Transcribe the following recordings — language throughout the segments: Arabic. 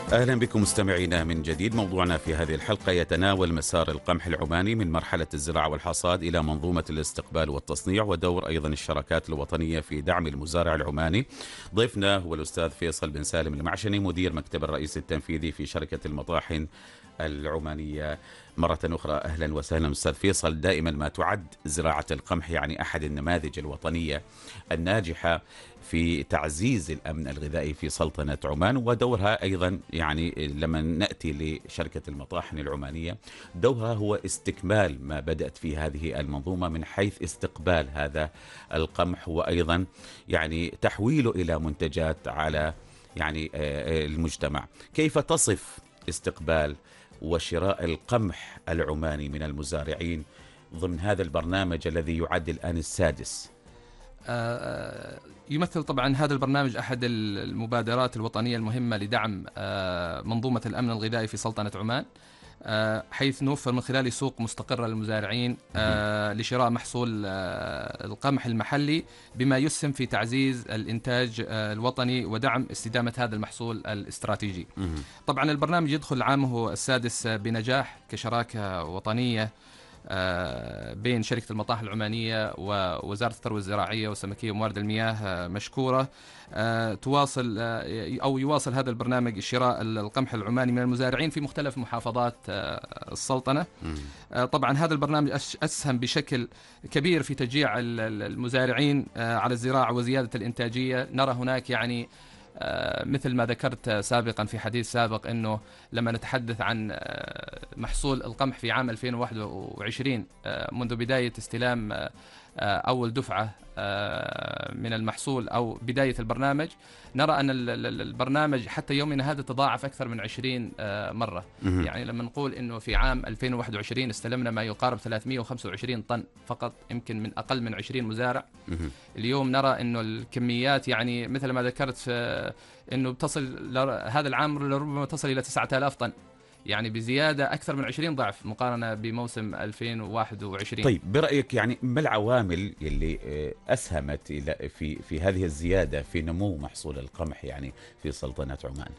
أهلا بكم مستمعينا من جديد. موضوعنا في هذه الحلقة يتناول مسار القمح العماني من مرحلة الزراعة والحصاد إلى منظومة الاستقبال والتصنيع، ودور أيضا الشراكات الوطنية في دعم المزارع العماني. ضيفنا هو الأستاذ فيصل بن سالم المعشني، مدير مكتب الرئيس التنفيذي في شركة المطاحن العمانية. مرة أخرى أهلا وسهلا أستاذ فيصل. دائما ما تعد زراعة القمح يعني أحد النماذج الوطنية الناجحة في تعزيز الأمن الغذائي في سلطنة عمان، ودورها أيضا يعني لما نأتي لشركة المطاحن العمانية دورها هو استكمال ما بدأت فيه هذه المنظومة من حيث استقبال هذا القمح، وأيضا يعني تحويله إلى منتجات على يعني المجتمع. كيف تصف استقبال وشراء القمح العماني من المزارعين ضمن هذا البرنامج الذي يعد الآن السادس؟ يمثل طبعا هذا البرنامج أحد المبادرات الوطنية المهمة لدعم منظومة الأمن الغذائي في سلطنة عمان، حيث نوفر من خلاله سوق مستقرة للمزارعين لشراء محصول القمح المحلي، بما يسهم في تعزيز الإنتاج الوطني ودعم استدامة هذا المحصول الاستراتيجي. طبعا البرنامج يدخل عامه السادس بنجاح كشراكة وطنية بين شركة المطاحن العمانية ووزارة الثروة الزراعية والسمكية وموارد المياه مشكورة. يواصل هذا البرنامج شراء القمح العماني من المزارعين في مختلف محافظات السلطنة. طبعا هذا البرنامج أسهم بشكل كبير في تشجيع المزارعين على الزراعة وزيادة الإنتاجية. نرى هناك يعني مثل ما ذكرت سابقا في حديث سابق أنه لما نتحدث عن محصول القمح في عام 2021 منذ بداية استلام أول دفعة من المحصول أو بداية البرنامج، نرى أن البرنامج حتى يومنا هذا تضاعف أكثر من 20 مرة. يعني لما نقول أنه في عام 2021 استلمنا ما يقارب 325 طن فقط، يمكن من أقل من 20 مزارع. اليوم نرى أنه الكميات يعني مثل ما ذكرت أنه بتصل هذا العام لربما تصل إلى 9000 طن، يعني بزيادة أكثر من 20 ضعف مقارنة بموسم 2021. طيب برأيك يعني ما العوامل اللي أسهمت في هذه الزيادة في نمو محصول القمح يعني في سلطنة عمان؟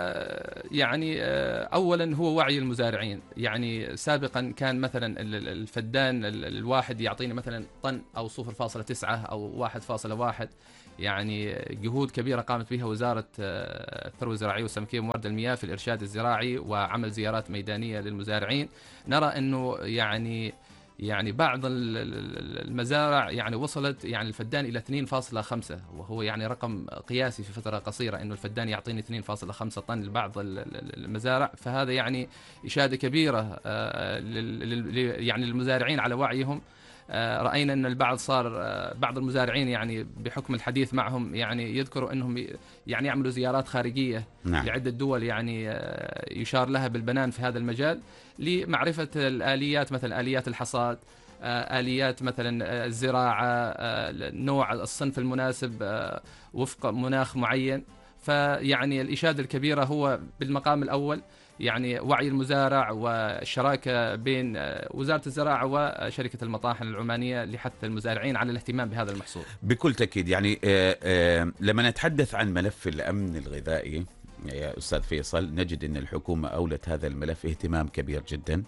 أولا هو وعي المزارعين. يعني سابقا كان مثلا الفدان الواحد يعطيني مثلا طن أو 0.9 أو 1.1. يعني جهود كبيرة قامت بها وزارة الثروة الزراعية والسمكية وموارد المياه في الإرشاد الزراعي وعمل زيارات ميدانية للمزارعين. نرى أنه يعني بعض المزارع يعني وصلت يعني الفدان إلى 2.5، وهو يعني رقم قياسي في فترة قصيرة أنه الفدان يعطيني 2.5 طن لبعض المزارع. فهذا يعني إشادة كبيرة يعني للمزارعين على وعيهم. رأينا أن بعض المزارعين يعني بحكم الحديث معهم يعني يذكروا أنهم يعني يعملوا زيارات خارجية لعدة دول يعني يشار لها بالبنان في هذا المجال، لمعرفة الآليات، مثل آليات الحصاد، آليات مثلا الزراعة، نوع الصنف المناسب وفق مناخ معين. فيعني الإشادة الكبيرة هو بالمقام الأول يعني وعي المزارع والشراكة بين وزارة الزراعة وشركة المطاحن العمانية لحث المزارعين على الاهتمام بهذا المحصول. بكل تأكيد. يعني لما نتحدث عن ملف الأمن الغذائي يا أستاذ فيصل، نجد أن الحكومة أولت هذا الملف اهتمام كبير جدا،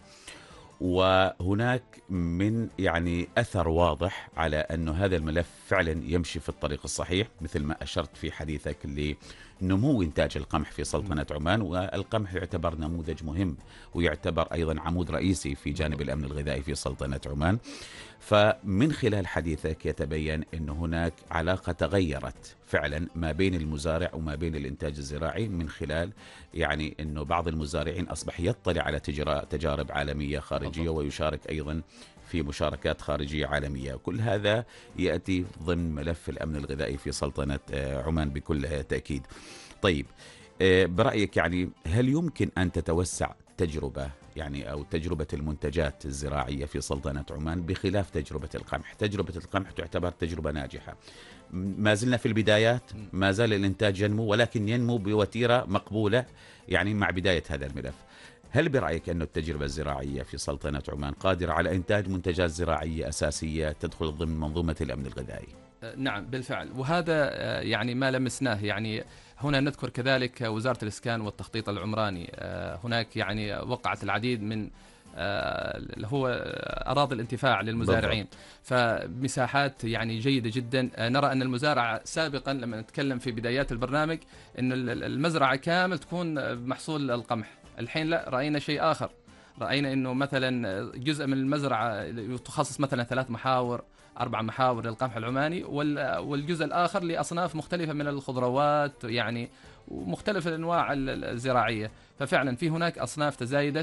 وهناك من يعني أثر واضح على أن هذا الملف فعلا يمشي في الطريق الصحيح، مثل ما أشرت في حديثك لنمو إنتاج القمح في سلطنة عمان. والقمح يعتبر نموذج مهم ويعتبر أيضا عمود رئيسي في جانب الأمن الغذائي في سلطنة عمان. فمن خلال حديثك يتبين أن هناك علاقة تغيرت فعلا ما بين المزارع وما بين الإنتاج الزراعي، من خلال يعني أنه بعض المزارعين أصبح يطلع على تجارب عالمية خارجية ويشارك أيضا في مشاركات خارجية عالمية. كل هذا يأتي ضمن ملف الأمن الغذائي في سلطنة عمان بكل تأكيد. طيب برأيك يعني هل يمكن أن تتوسع تجربة يعني أو تجربة المنتجات الزراعية في سلطنة عمان بخلاف تجربة القمح؟ تجربة القمح تعتبر تجربة ناجحة، ما زلنا في البدايات، ما زال الإنتاج ينمو، ولكن ينمو بوتيرة مقبولة يعني مع بداية هذا الملف. هل برأيك أن التجربة الزراعية في سلطنة عمان قادرة على إنتاج منتجات زراعية أساسية تدخل ضمن منظومة الأمن الغذائي؟ نعم بالفعل، وهذا يعني ما لمسناه. يعني هنا نذكر كذلك وزارة الإسكان والتخطيط العمراني، هناك يعني وقعت العديد من اللي هو أراضي الانتفاع للمزارعين، فمساحات يعني جيدة جدا. نرى أن المزارع سابقا لما نتكلم في بدايات البرنامج أن المزرعة كامل تكون محصول القمح، الحين لا، رأينا شيء آخر، رأينا أنه مثلا جزء من المزرعة يتخصص مثلا 3 محاور 4 محاور للقمح العماني، والجزء الآخر لأصناف مختلفة من الخضروات يعني ومختلف الأنواع الزراعية. ففعلا في هناك أصناف تزايدت.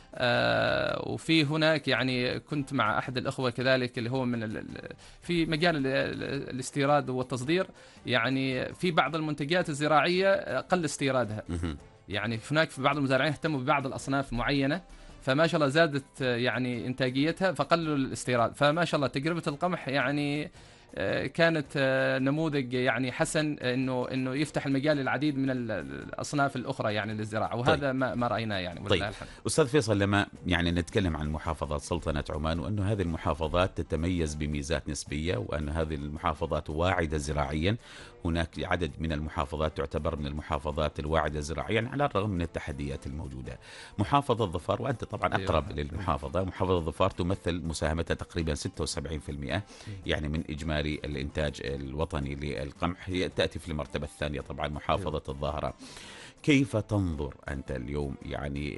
وفي هناك يعني كنت مع أحد الأخوة كذلك اللي هو من في مجال الاستيراد والتصدير، يعني في بعض المنتجات الزراعية قل استيرادها، يعني هناك في بعض المزارعين اهتموا ببعض الأصناف معينة، فما شاء الله زادت يعني إنتاجيتها فقلوا الاستيراد. فما شاء الله تجربة القمح يعني كانت نموذج يعني حسن انه يفتح المجال للعديد من الاصناف الاخرى يعني للزراعه، وهذا طيب. ما رايناه يعني. طيب استاذ فيصل، لما يعني نتكلم عن محافظات سلطنه عمان وانه هذه المحافظات تتميز بميزات نسبيه وان هذه المحافظات واعده زراعيا، هناك عدد من المحافظات تعتبر من المحافظات الواعده زراعيا على الرغم من التحديات الموجوده. محافظه ظفار، وانت طبعا اقرب للمحافظه، محافظه ظفار تمثل مساهمتها تقريبا 76% يعني من اجمالي الانتاج الوطني للقمح، هي تاتي في المرتبه الثانيه طبعا محافظه الظاهره. كيف تنظر أنت اليوم يعني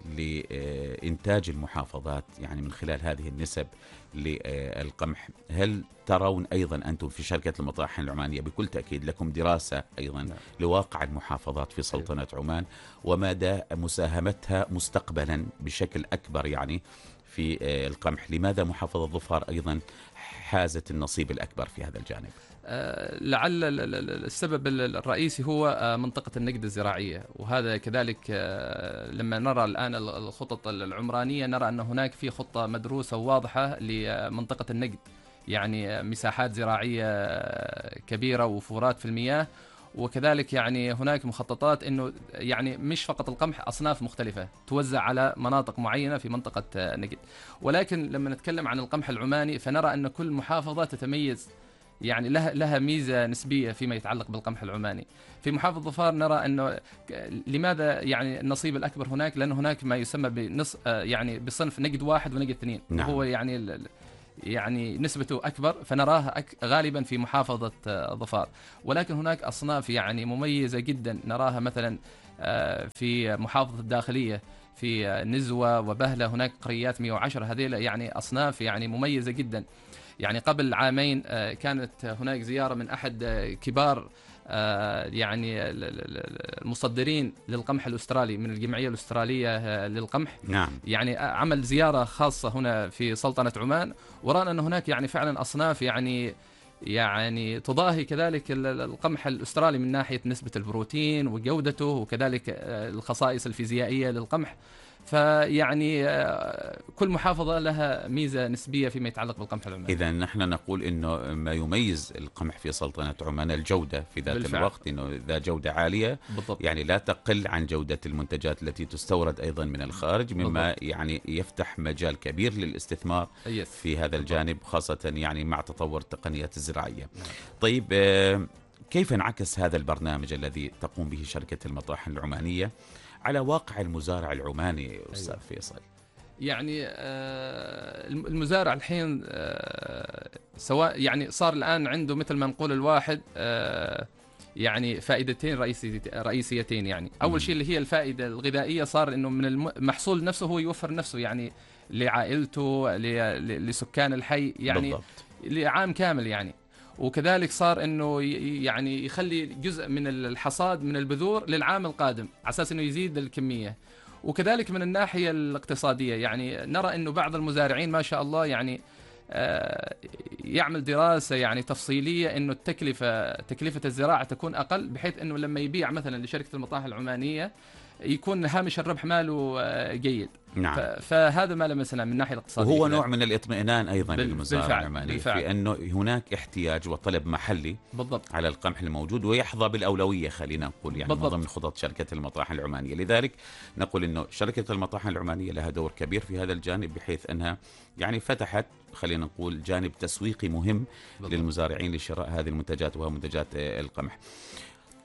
لإنتاج المحافظات يعني من خلال هذه النسب للقمح؟ هل ترون أيضا أنتم في شركة المطاحن العمانية بكل تأكيد لكم دراسة أيضا لواقع المحافظات في سلطنة عمان ومدى مساهمتها مستقبلا بشكل أكبر يعني في القمح؟ لماذا محافظة ظفار أيضا حازت النصيب الأكبر في هذا الجانب؟ لعل السبب الرئيسي هو منطقة النقد الزراعية، وهذا كذلك لما نرى الآن الخطط العمرانية نرى أن هناك في خطة مدروسة وواضحة لمنطقة النقد، يعني مساحات زراعية كبيرة وفورات في المياه، وكذلك يعني هناك مخططات انه يعني مش فقط القمح، اصناف مختلفه توزع على مناطق معينه في منطقه نقد. ولكن لما نتكلم عن القمح العماني فنرى ان كل محافظه تتميز، يعني لها ميزه نسبيه فيما يتعلق بالقمح العماني. في محافظه ظفار نرى انه لماذا يعني النصيب الاكبر هناك؟ لان هناك ما يسمى يعني بصنف نقد 1 ونقد 2، نعم. وهو يعني نسبته أكبر، فنراها غالبا في محافظة ظفار. ولكن هناك أصناف يعني مميزة جدا نراها مثلا في محافظة الداخلية، في نزوة وبهلة، هناك قريات 110، هذه يعني أصناف يعني مميزة جدا. يعني قبل عامين كانت هناك زيارة من أحد كبار يعني المصدرين للقمح الأسترالي من الجمعية الأسترالية للقمح. نعم. يعني عمل زيارة خاصة هنا في سلطنة عمان، ورأنا أن هناك يعني فعلا أصناف يعني تضاهي كذلك القمح الأسترالي من ناحية نسبة البروتين وجودته، وكذلك الخصائص الفيزيائية للقمح. فيعني كل محافظة لها ميزة نسبية فيما يتعلق بالقمح العماني. إذا نحن نقول إنه ما يميز القمح في سلطنة عمان الجودة في ذات بالفعل. الوقت، إنه ذا جودة عالية بالضبط. يعني لا تقل عن جودة المنتجات التي تستورد أيضا من الخارج، مما بالضبط. يعني يفتح مجال كبير للاستثمار في هذا الجانب، خاصة يعني مع تطور التقنيات الزراعية. طيب كيف انعكس هذا البرنامج الذي تقوم به شركة المطاحن العمانية على واقع المزارع العماني أستاذ فيصل؟ يعني المزارع الحين سواء يعني صار الآن عنده مثل ما نقول الواحد يعني فائدتين رئيسيتين. يعني أول شيء اللي هي الفائدة الغذائية، صار إنه من المحصول نفسه هو يوفر نفسه يعني لعائلته لسكان الحي يعني بالضبط. لعام كامل يعني. وكذلك صار انه يعني يخلي جزء من الحصاد من البذور للعام القادم على اساس انه يزيد الكميه. وكذلك من الناحيه الاقتصاديه يعني نرى انه بعض المزارعين ما شاء الله يعني يعمل دراسه يعني تفصيليه انه تكلفه الزراعه تكون اقل، بحيث انه لما يبيع مثلا لشركه المطاحن العمانيه يكون هامش الربح ماله جيد. نعم. فهذا ما لمسنا من الناحيه الاقتصاديه، وهو نوع من الاطمئنان ايضا للمزارع العماني في انه هناك احتياج وطلب محلي بالضبط على القمح الموجود ويحظى بالاولويه، خلينا نقول يعني من ضمن خطط شركه المطاحن العمانيه. لذلك نقول انه شركه المطاحن العمانيه لها دور كبير في هذا الجانب، بحيث انها يعني فتحت خلينا نقول جانب تسويقي مهم بالضبط للمزارعين لشراء هذه المنتجات وهي منتجات القمح.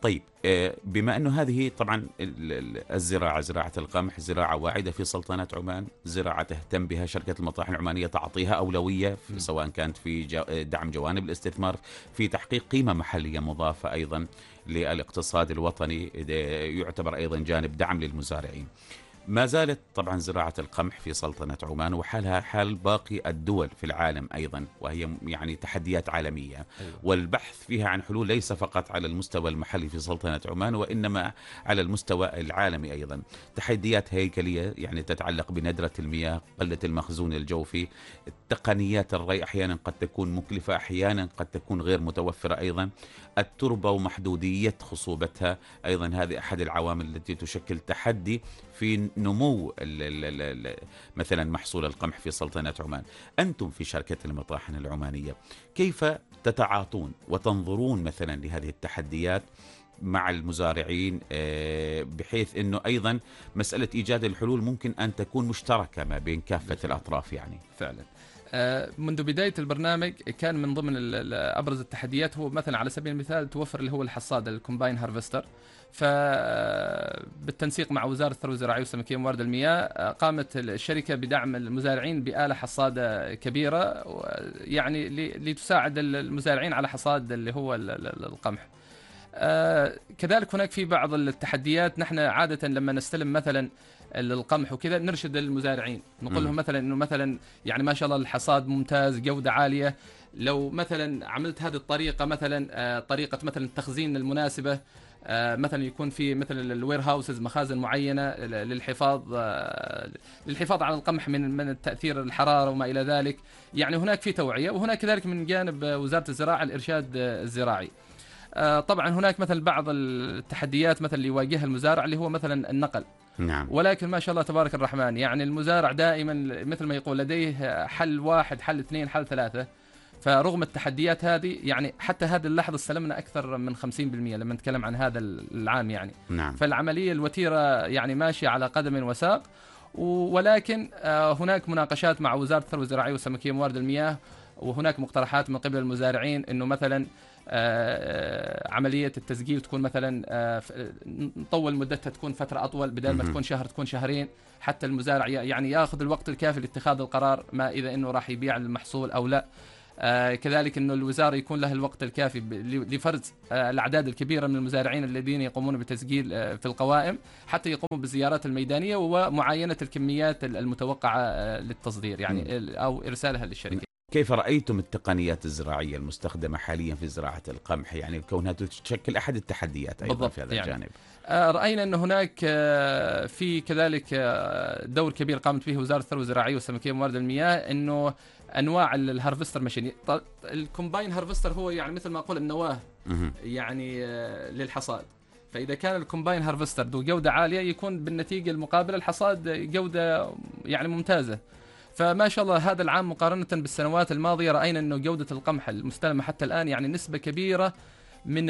طيب بما أنه هذه طبعا الزراعة، زراعة القمح زراعة واعدة في سلطنة عمان، زراعة تهتم بها شركة المطاحن العمانية، تعطيها أولوية سواء كانت في دعم جوانب الاستثمار، في تحقيق قيمة محلية مضافة أيضا للاقتصاد الوطني، يعتبر أيضا جانب دعم للمزارعين. ما زالت طبعا زراعة القمح في سلطنة عمان وحالها حال باقي الدول في العالم أيضا، وهي يعني تحديات عالمية. أيوة. والبحث فيها عن حلول ليس فقط على المستوى المحلي في سلطنة عمان، وإنما على المستوى العالمي أيضا. تحديات هيكلية يعني تتعلق بندرة المياه، قلة المخزون الجوفي، تقنيات الري أحيانا قد تكون مكلفة، أحيانا قد تكون غير متوفرة أيضا، التربة ومحدودية خصوبتها أيضا هذه أحد العوامل التي تشكل تحدي في نمو مثلا محصول القمح في سلطنة عمان. أنتم في شركة المطاحن العمانية كيف تتعاطون وتنظرون مثلا لهذه التحديات مع المزارعين، بحيث أنه أيضا مسألة إيجاد الحلول ممكن أن تكون مشتركة ما بين كافة الأطراف يعني؟ فعلا منذ بداية البرنامج كان من ضمن أبرز التحديات هو مثلا على سبيل المثال توفر اللي هو الحصاد الكومباين هارفستر. فبالتنسيق مع وزارة الثروة الزراعية والسمكية وموارد المياه قامت الشركة بدعم المزارعين بآلة حصادة كبيرة يعني لتساعد المزارعين على حصاد اللي هو القمح. كذلك هناك في بعض التحديات، نحن عادة لما نستلم مثلا القمح وكذا نرشد المزارعين نقول لهم مثلا انه مثلا يعني ما شاء الله الحصاد ممتاز جودة عالية، لو مثلا عملت هذه الطريقة مثلا طريقة مثلا التخزين المناسبة، مثلا يكون في مثل الوير هاوسز مخازن معينة للحفاظ على القمح من تأثير الحرارة وما إلى ذلك. يعني هناك في توعية، وهناك كذلك من جانب وزارة الزراعة الإرشاد الزراعي. طبعا هناك مثل بعض التحديات مثلا اللي يواجهها المزارع اللي هو مثلا النقل. نعم. ولكن ما شاء الله تبارك الرحمن يعني المزارع دائما مثل ما يقول لديه حل واحد، حل اثنين، حل ثلاثة. فرغم التحديات هذه يعني حتى هذه اللحظة استلمنا أكثر من 50% لما نتكلم عن هذا العام يعني. نعم. فالعملية الوتيرة يعني ماشية على قدم وساق. ولكن هناك مناقشات مع وزارة الثروة الزراعية والسمكية وموارد المياه، وهناك مقترحات من قبل المزارعين انه مثلا عملية التسجيل تكون مثلا نطول مدتها، تكون فترة أطول، بدل ما تكون شهر تكون شهرين، حتى المزارع يعني يأخذ الوقت الكافي لاتخاذ القرار ما إذا إنه راح يبيع المحصول أو لا. كذلك إنه الوزارة يكون لها الوقت الكافي لفرز الأعداد الكبيرة من المزارعين الذين يقومون بتسجيل في القوائم، حتى يقوموا بالزيارات الميدانية ومعاينة الكميات المتوقعة للتصدير يعني أو إرسالها للشركة. كيف رأيتم التقنيات الزراعية المستخدمة حاليا في زراعة القمح، يعني كونها تشكل أحد التحديات أيضا في هذا الجانب؟ رأينا أن هناك في كذلك دور كبير قامت به وزارة الثروة الزراعية والسمكية وموارد المياه، أنه أنواع الهارفستر ماشين. الكومباين هارفستر هو يعني مثل ما أقول النواة يعني للحصاد. فإذا كان الكومباين هارفستر ذو جودة عالية يكون بالنتيجة المقابلة الحصاد جودة يعني ممتازة. فما شاء الله هذا العام مقارنة بالسنوات الماضية رأينا أنه جودة القمح المستلمة حتى الآن يعني نسبة كبيرة من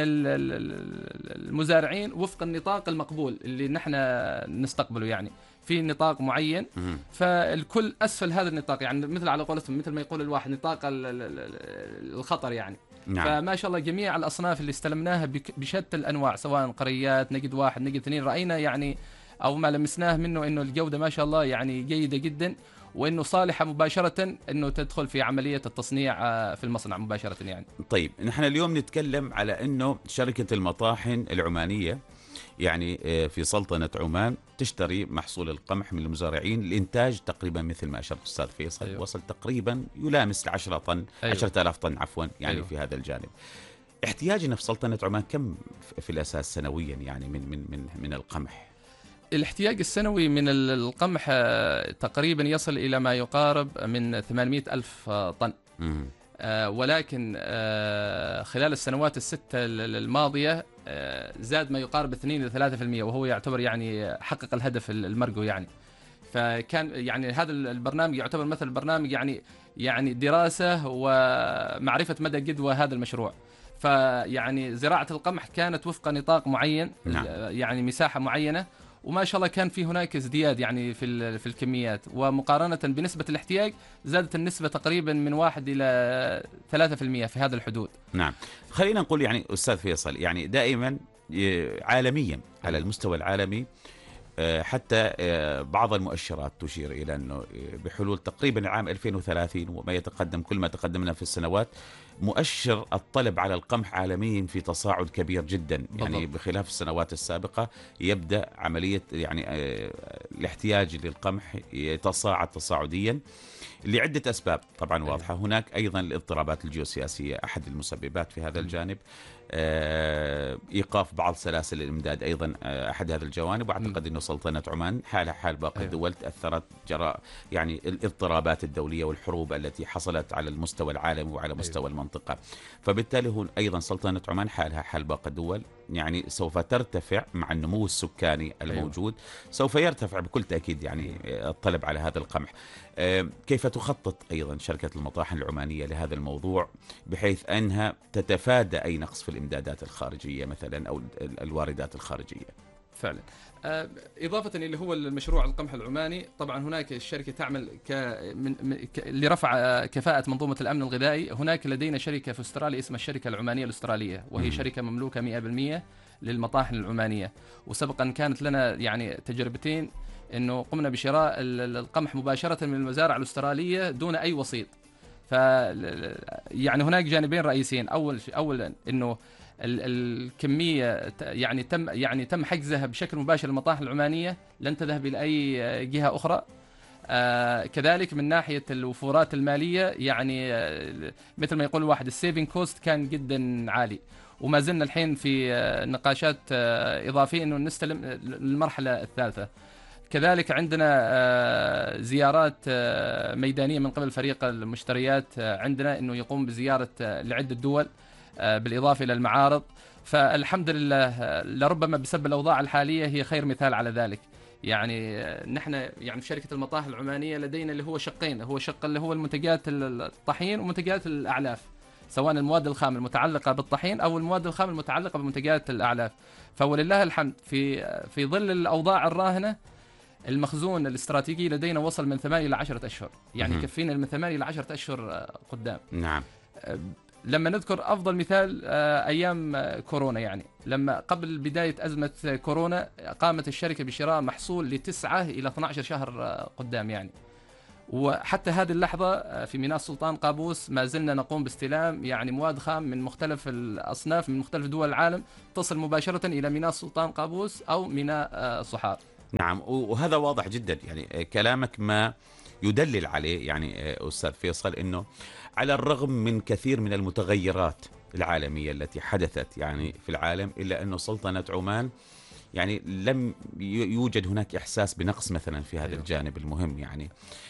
المزارعين وفق النطاق المقبول اللي نحن نستقبله، يعني في نطاق معين، فالكل أسفل هذا النطاق، يعني مثل على قولتهم مثل ما يقول الواحد نطاق الخطر يعني. نعم. فما شاء الله جميع الأصناف اللي استلمناها بشتى الأنواع، سواء قريات نقد واحد نقد اثنين، رأينا يعني أو ما لمسناه منه إنه الجودة ما شاء الله يعني جيدة جدا، وإنه صالحة مباشرة إنه تدخل في عملية التصنيع في المصنع مباشرة يعني. طيب نحن اليوم نتكلم على إنه شركة المطاحن العمانية يعني في سلطنة عمان تشتري محصول القمح من المزارعين لإنتاج تقريبا مثل ما أشار الأستاذ فيصل. أيوه. وصل تقريبا يلامس 10 طن. أيوه. 10,000 طن عفوا يعني. أيوه. في هذا الجانب احتياجنا في سلطنة عمان كم في الأساس سنويا يعني من القمح؟ الاحتياج السنوي من القمح تقريبا يصل إلى ما يقارب من 800,000 طن. ولكن خلال السنوات الستة الماضية زاد ما يقارب 2 إلى 3%، وهو يعتبر يعني حقق الهدف المرجو يعني. فكان يعني هذا البرنامج يعتبر مثل برنامج يعني دراسة ومعرفة مدى جدوى هذا المشروع. فيعني زراعة القمح كانت وفق نطاق معين. نعم. يعني مساحة معينة، وما شاء الله كان في هناك ازدياد يعني في الكميات، ومقارنة بنسبة الاحتياج زادت النسبة تقريبا من 1 إلى 3% في هذا الحدود. نعم. خلينا نقول يعني أستاذ فيصل، يعني دائما عالميا على المستوى العالمي. حتى بعض المؤشرات تشير إلى أنه بحلول تقريبا عام 2030 وما يتقدم، كل ما تقدمنا في السنوات، مؤشر الطلب على القمح عالميا في تصاعد كبير جدا. يعني بخلاف السنوات السابقة يبدأ عملية يعني الاحتياج للقمح يتصاعد تصاعديا لعدة أسباب طبعا واضحة. هناك أيضا الاضطرابات الجيوسياسية أحد المسببات في هذا الجانب. إيقاف بعض سلاسل الإمداد أيضا أحد هذه الجوانب. وأعتقد أنه سلطنة عمان حالها حال باقي الدول تأثرت جراء يعني الاضطرابات الدولية والحروب التي حصلت على المستوى العالمي وعلى مستوى المنطقة. فبالتالي هو أيضا سلطنة عمان حالها حال باقي الدول، يعني سوف ترتفع مع النمو السكاني الموجود. سوف يرتفع بكل تأكيد يعني الطلب على هذا القمح. كيف تخطط أيضا شركة المطاحن العمانية لهذا الموضوع بحيث أنها تتفادى أي نقص في الإمدادات الخارجية مثلا أو الواردات الخارجية؟ فعلا. إضافة اللي هو المشروع القمح العماني، طبعا هناك الشركة تعمل لرفع كفاءة منظومة الأمن الغذائي. هناك لدينا شركة في أستراليا اسمها الشركة العمانية الأسترالية، وهي شركة مملوكة 100% للمطاحن العمانية. وسبقا كانت لنا يعني تجربتين إنه قمنا بشراء القمح مباشرة من المزارع الأسترالية دون أي وسيط. يعني هناك جانبين رئيسيين. أولا إنه الكمية يعني تم حجزها بشكل مباشر للمطاحن العمانية، لن تذهب إلى أي جهة أخرى. كذلك من ناحية الوفورات المالية، يعني مثل ما يقول الواحد السيفنج كوست كان جدا عالي، وما زلنا الحين في نقاشات إضافية إنه نستلم المرحلة الثالثة. كذلك عندنا زيارات ميدانية من قبل فريق المشتريات عندنا، إنه يقوم بزيارة لعدة دول بالإضافة إلى المعارض. فالحمد لله، لربما بسبب الأوضاع الحالية هي خير مثال على ذلك. يعني نحن يعني في شركة المطاحن العمانية لدينا اللي هو شقين، هو شق اللي هو المنتجات الطحين ومنتجات الأعلاف، سواء المواد الخام المتعلقة بالطحين أو المواد الخام المتعلقة بمنتجات الأعلاف. فولله الحمد في ظل الأوضاع الراهنة، المخزون الاستراتيجي لدينا وصل من 8 إلى 10 أشهر، يعني يكفينا من 8 إلى 10 أشهر قدام. نعم. لما نذكر أفضل مثال أيام كورونا، يعني لما قبل بداية أزمة كورونا قامت الشركة بشراء محصول ل9 إلى 12 شهر قدام يعني. وحتى هذه اللحظة في ميناء السلطان قابوس ما زلنا نقوم باستلام يعني مواد خام من مختلف الأصناف من مختلف دول العالم، تصل مباشرة إلى ميناء السلطان قابوس أو ميناء صحار. نعم، وهذا واضح جدا. يعني كلامك ما يدلل عليه يعني أستاذ فيصل أنه على الرغم من كثير من المتغيرات العالمية التي حدثت يعني في العالم، إلا أنه سلطنة عمان يعني لم يوجد هناك إحساس بنقص مثلا في هذا الجانب المهم. يعني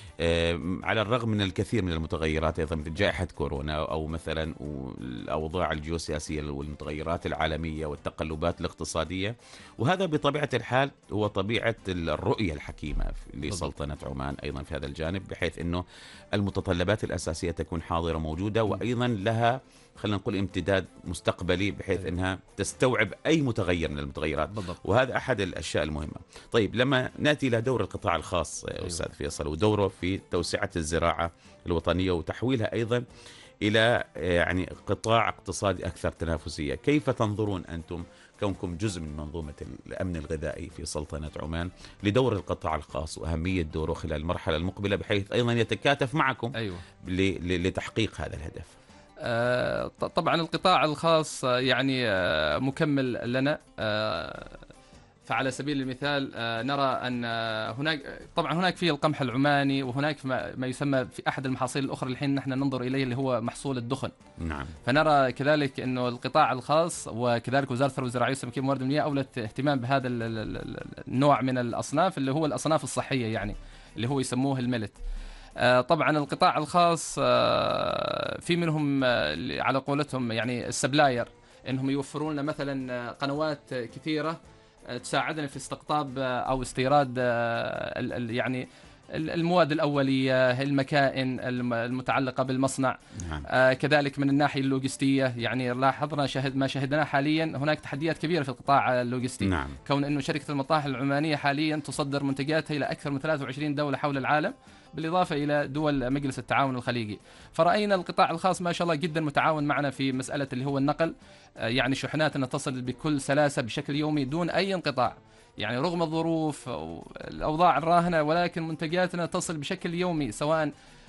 على الرغم من الكثير من المتغيرات أيضا مثل جائحة كورونا أو مثلا الأوضاع الجيوسياسية والمتغيرات العالمية والتقلبات الاقتصادية. وهذا بطبيعة الحال هو طبيعة الرؤية الحكيمة لسلطنة عمان أيضا في هذا الجانب، بحيث أنه المتطلبات الأساسية تكون حاضرة موجودة، وأيضا لها خلينا نقول امتداد مستقبلي بحيث أنها تستوعب أي متغير من المتغيرات. وهذا أحد الأشياء المهمة. طيب لما نأتي إلى دور القطاع الخاص أستاذ فيصل ودوره في توسعة الزراعة الوطنية وتحويلها أيضا إلى يعني قطاع اقتصادي أكثر تنافسية، كيف تنظرون أنتم كونكم جزء من منظومة الأمن الغذائي في سلطنة عمان لدور القطاع الخاص وأهمية دوره خلال المرحلة المقبلة بحيث أيضا يتكاتف معكم لتحقيق هذا الهدف؟ طبعا القطاع الخاص يعني مكمل لنا. فعلى سبيل المثال نرى أن هناك في القمح العماني، وهناك ما يسمى في أحد المحاصيل الأخرى الحين نحن ننظر إليه اللي هو محصول الدخن. نعم. فنرى كذلك أنه القطاع الخاص وكذلك وزارة الثروة الزراعية والسمكية والموارد المائية أولت اهتمام بهذا النوع من الأصناف اللي هو الأصناف الصحية، يعني اللي هو يسموه الملت. طبعا القطاع الخاص في منهم على قولتهم يعني السبلاير، انهم يوفرون لنا مثلا قنوات كثيره تساعدنا في استقطاب او استيراد يعني المواد الأولية، المكائن المتعلقة بالمصنع. كذلك من الناحية اللوجستية، يعني لاحظنا ما شهدناه حاليا هناك تحديات كبيرة في القطاع اللوجستي. كون أنه شركة المطاحن العمانية حاليا تصدر منتجاتها إلى أكثر من 23 دولة حول العالم، بالإضافة إلى دول مجلس التعاون الخليجي. فرأينا القطاع الخاص ما شاء الله جدا متعاون معنا في مسألة اللي هو النقل، يعني شحناتنا تصل بكل سلاسة بشكل يومي دون أي انقطاع، يعني رغم الظروف الأوضاع الراهنة، ولكن منتجاتنا تصل بشكل يومي، سواء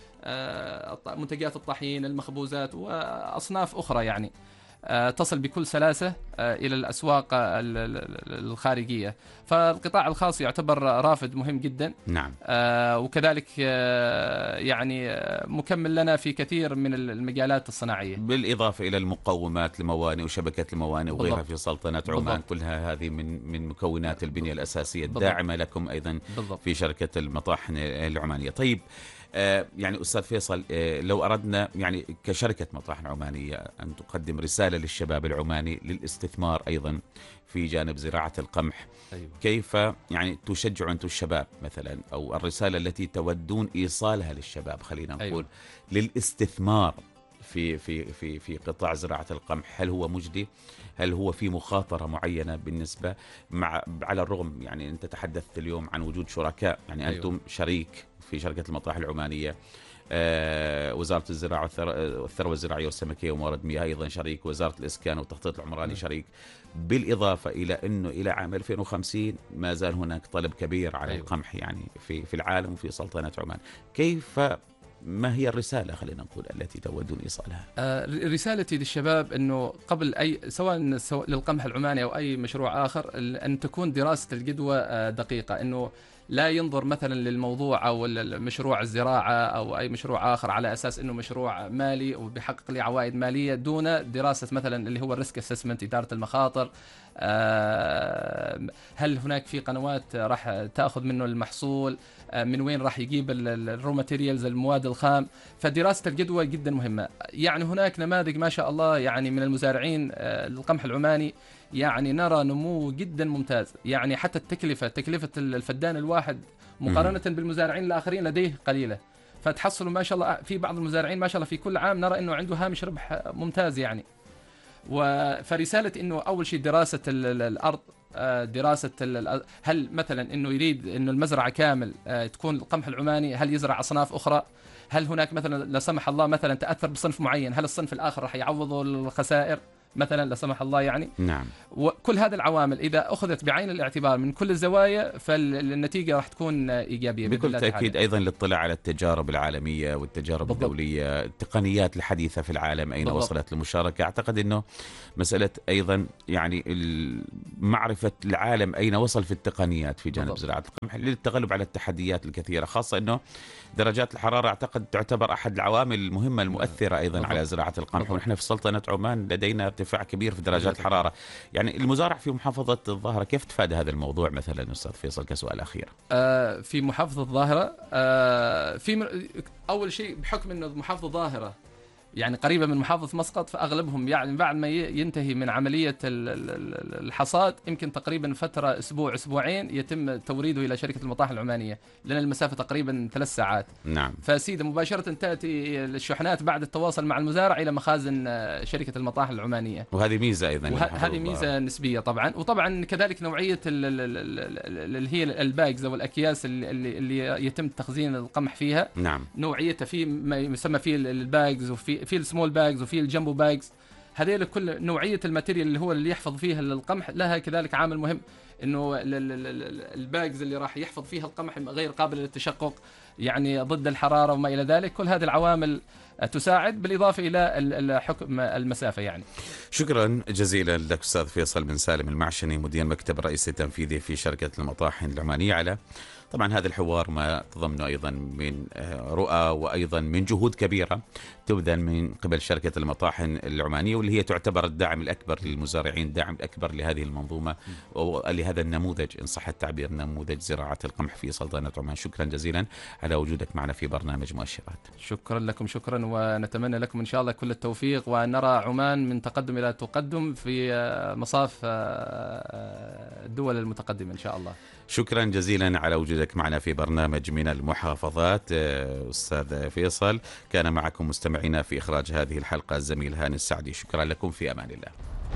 منتجات الطحين، المخبوزات وأصناف أخرى، يعني تصل بكل سلاسة إلى الأسواق الخارجية. فالقطاع الخاص يعتبر رافد مهم جدا. نعم. وكذلك يعني مكمل لنا في كثير من المجالات الصناعية، بالإضافة إلى المقومات، الموانئ وشبكة الموانئ وغيرها في سلطنة عمان. كلها هذه من مكونات البنية الأساسية الداعمة لكم أيضا في شركة المطاحن العمانية. طيب، يعني أستاذ فيصل، لو أردنا يعني كشركة مطاحن عمانية أن تقدم رسالة للشباب العماني للاستثمار أيضا في جانب زراعة القمح، أيوة. كيف يعني تشجعوا أنتم الشباب مثلا، أو الرسالة التي تودون إيصالها للشباب، خلينا نقول، أيوة. للاستثمار في قطاع زراعة القمح؟ هل هو مجدي؟ هل هو في مخاطرة معينة بالنسبة على الرغم يعني أنت تحدثت اليوم عن وجود شركاء، يعني أيوة. أنتم شريك في شركة المطاحن العمانية، وزارة الزراعة والثروة الزراعية والسمكية وموارد مياه أيضا شريك، وزارة الإسكان والتخطيط العمراني شريك، بالإضافة إلى أنه إلى عام 2050 ما زال هناك طلب كبير على القمح يعني في العالم وفي سلطنة عمان. كيف، ما هي الرسالة خلينا نقول التي تودون إيصالها؟ رسالتي للشباب أنه قبل أي سواء للقمح العماني أو أي مشروع آخر، أن تكون دراسة الجدوى دقيقة، أنه لا ينظر مثلا للموضوع أو المشروع الزراعة أو أي مشروع آخر على أساس أنه مشروع مالي وبيحقق لي عوائد مالية دون دراسة مثلا اللي هو الريسك اسسمنت، إدارة المخاطر. هل هناك في قنوات راح تأخذ منه المحصول، من وين راح يجيب الرو ماتيريالز، المواد الخام. فدراسة الجدوى جدا مهمة. يعني هناك نماذج ما شاء الله يعني من المزارعين القمح العماني، يعني نرى نمو جدا ممتاز. يعني حتى تكلفة الفدان الواحد مقارنة بالمزارعين الآخرين لديه قليلة، فتحصلوا ما شاء الله في بعض المزارعين ما شاء الله في كل عام نرى أنه عنده هامش ربح ممتاز يعني. فرسالة أنه أول شيء دراسة الأرض، دراسة هل مثلا أنه يريد أنه المزرعة كامل تكون القمح العماني، هل يزرع أصناف أخرى، هل هناك مثلا لا سمح الله مثلا تأثر بصنف معين، هل الصنف الآخر راح يعوضه الخسائر مثلا لا سمح الله يعني. نعم. وكل هذه العوامل إذا أخذت بعين الاعتبار من كل الزوايا فالنتيجة راح تكون إيجابية بكل تأكيد. أيضا الاطلاع على التجارب العالمية والتجارب الدولية، التقنيات الحديثة في العالم أين وصلت المشاركة. أعتقد أنه مسألة أيضا يعني معرفة العالم أين وصل في التقنيات في جانب زراعة القمح للتغلب على التحديات الكثيرة، خاصة أنه درجات الحرارة أعتقد تعتبر أحد العوامل المهمة المؤثرة أيضا على زراعة القمح. ونحن في سلطنة عمان لدينا ارتفاع كبير في درجات الحرارة. يعني المزارع في محافظة الظاهرة كيف تفادى هذا الموضوع مثلا أستاذ فيصل كسؤال أخير؟ في محافظة الظاهرة أول شيء بحكم أنه محافظة الظاهرة يعني قريبة من محافظة مسقط، فأغلبهم يعني بعد ما ينتهي من عملية الحصاد يمكن تقريبا فترة أسبوع أسبوعين يتم توريده إلى شركة المطاحن العمانية، لأن المسافة تقريبا 3 ساعات. نعم. فسيدة مباشرة تأتي الشحنات بعد التواصل مع المزارع إلى مخازن شركة المطاحن العمانية، وهذه ميزة أيضا. وهذه ميزة نسبية طبعا. وطبعا كذلك نوعية اللي هي الباجز أو الأكياس اللي يتم تخزين القمح فيها. نعم. نوعيتها في ما يسمى فيه الباجز، وفي السمول باجز، وفي الجامبو باجز. هذه كل نوعية الماتيريال اللي هو اللي يحفظ فيها القمح لها كذلك عامل مهم، انه الباجز اللي راح يحفظ فيها القمح غير قابل للتشقق، يعني ضد الحرارة وما إلى ذلك. كل هذه العوامل تساعد، بالإضافة إلى حكم المسافة يعني. شكرا جزيلا لك أستاذ فيصل بن سالم المعشني، مدير مكتب الرئيس التنفيذي في شركة المطاحن العمانية، على طبعا هذا الحوار ما تضمنه أيضا من رؤى وأيضا من جهود كبيرة تبذل من قبل شركة المطاحن العمانية، واللي هي تعتبر الداعم الأكبر للمزارعين، الداعم الأكبر لهذه المنظومة ولهذا النموذج إن صح التعبير، نموذج زراعة القمح في سلطنة عمان. شكرا جزيلا على وجودك معنا في برنامج مؤشرات. شكرا لكم، شكرا، ونتمنى لكم إن شاء الله كل التوفيق، ونرى عمان من تقدم إلى تقدم في مصاف الدول المتقدمة إن شاء الله. شكرا جزيلا على وجودك معنا في برنامج من المحافظات أستاذ فيصل. كان معكم مستمعينا في إخراج هذه الحلقة الزميل هاني السعدي. شكرا لكم، في أمان الله.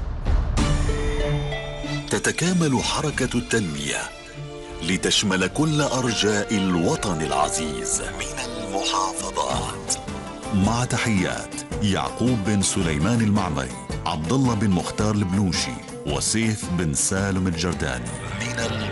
تتكامل حركة التنمية لتشمل كل أرجاء الوطن العزيز من المحافظات. مع تحيات يعقوب بن سليمان المعمري، عبد الله بن مختار البنوشي، وسيف بن سالم الجرداني من